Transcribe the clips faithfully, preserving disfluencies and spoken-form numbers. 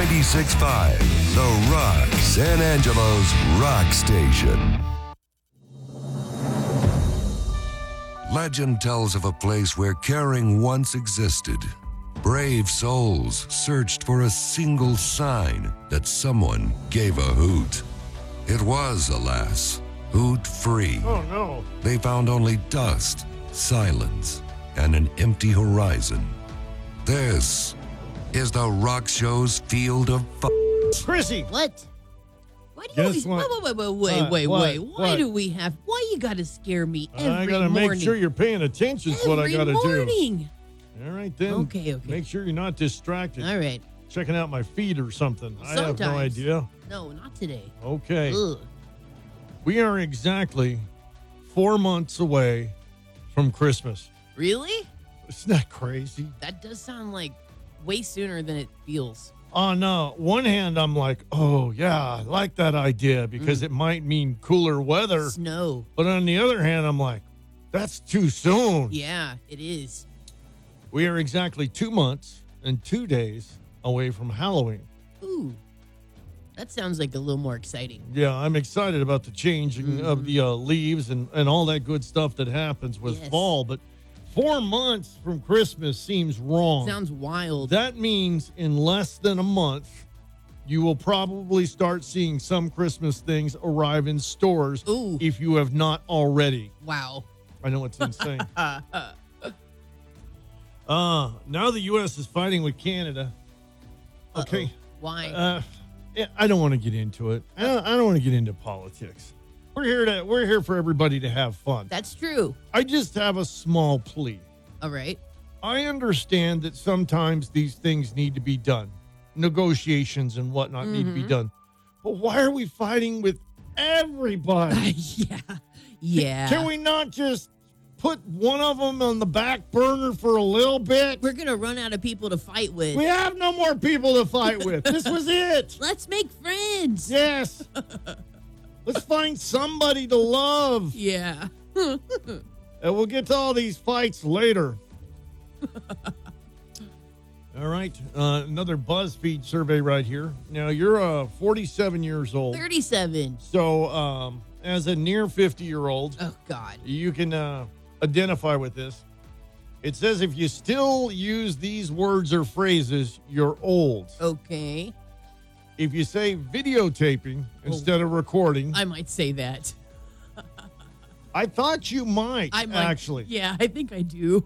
ninety-six point five, The Rock, San Angelo's rock station. Legend tells of a place where caring once existed. Brave souls searched for a single sign that someone gave a hoot. It was, alas, hoot-free. Oh, no. They found only dust, silence, and an empty horizon. This is the Rock Show's Field of F***. Chrissy! What? Why do you Guess always, what? wait, wait, wait, wait, What? wait, What? wait. Why What? do we have, why you gotta scare me every I gotta morning? make sure you're paying attention to what I Every gotta morning. do. All right, then. Okay, okay. Make sure you're not distracted. All right. Checking out my feed or something. I have no Sometimes. idea. No, not today. Okay. Ugh. We are exactly four months away from Christmas. Really? Isn't that crazy? That does sound like way sooner than it feels. On uh, one hand, I'm like, oh, yeah, I like that idea because Mm. it might mean cooler weather. Snow. But on the other hand, I'm like, that's too soon. Yeah, it is. We are exactly two months and two days away from Halloween. Ooh. That sounds like a little more exciting. Yeah, I'm excited about the changing of the uh, leaves and, and all that good stuff that happens with Yes. fall. But four months from Christmas seems wrong. Sounds wild. That means in less than a month, you will probably start seeing some Christmas things arrive in stores Ooh. if you have not already. Wow. I know it's insane. uh, now the U S is fighting with Canada. Okay. Uh-oh. Why? Uh, yeah, I don't want to get into it. I don't, I don't want to get into politics. We're here to we're here for everybody to have fun. That's true. I just have a small plea. All right. I understand that sometimes these things need to be done. Negotiations and whatnot need to be Mhm. done. But why are we fighting with everybody? yeah. Yeah. Can we not just put one of them on the back burner for a little bit? We're going to run out of people to fight with. We have no more people to fight with. This was it. Let's make friends. Yes. Let's find somebody to love. Yeah. And we'll get to all these fights later. All right. Uh, another BuzzFeed survey right here. Now, you're uh, forty-seven years old. thirty-seven. So, um, as a near fifty-year-old, Oh, God. you can uh, identify with this. It says if you still use these words or phrases, you're old. Okay. If you say videotaping instead of recording, I, I might say that. thought you might, I might. actually. Yeah, I think I do.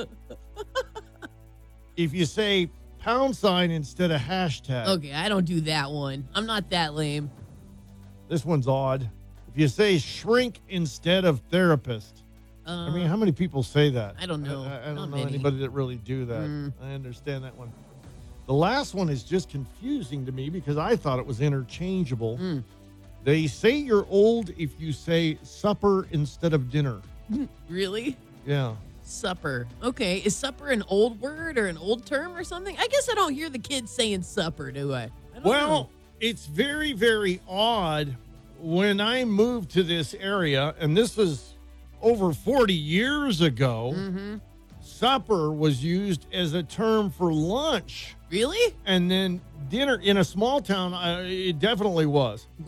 If you say pound sign instead of hashtag, Okay, I don't do that one. I'm not that lame. this one's odd. If you say shrink instead of therapist, Uh, I mean, how many people say that? I don't know. I, I- I don't Not know many. anybody that really do that. Mm. I understand that one. The last one is just confusing to me because I thought it was interchangeable. Mm. They say you're old if you say supper instead of dinner. Really? Yeah. Supper. Okay. Is supper an old word or an old term or something? I guess I don't hear the kids saying supper, do I? I don't Well, know. it's very, very odd. When I moved to this area, and this was over forty years ago, Mm-hmm. supper was used as a term for lunch. Really? And then dinner in a small town, uh, it definitely was.